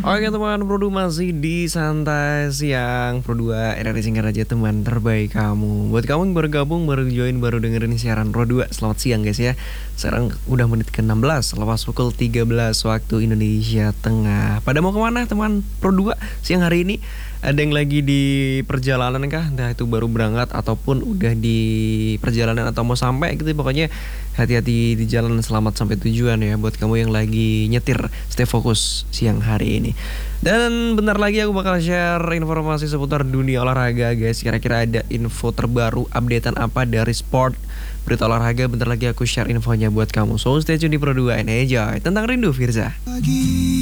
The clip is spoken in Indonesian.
Oke teman, Pro2 masih di Santai Siang Pro2, RRI Singkat aja teman terbaik kamu. Buat kamu yang baru gabung, baru join, baru dengerin siaran Pro2, selamat siang guys ya. Sekarang udah menit ke-16, lepas pukul 13 waktu Indonesia Tengah. Pada mau kemana teman Pro2 siang hari ini? Ada yang lagi di perjalanan kah? Entah itu baru berangkat ataupun udah di perjalanan atau mau sampai gitu. Pokoknya hati-hati di jalan, selamat sampai tujuan ya. Buat kamu yang lagi nyetir, stay fokus siang hari ini. Dan bentar lagi aku bakal share informasi seputar dunia olahraga guys. Kira-kira ada info terbaru, updatean apa dari sport, berita olahraga. Bentar lagi aku share infonya buat kamu. So stay tune di Pro2 and enjoy. Tentang rindu Firza.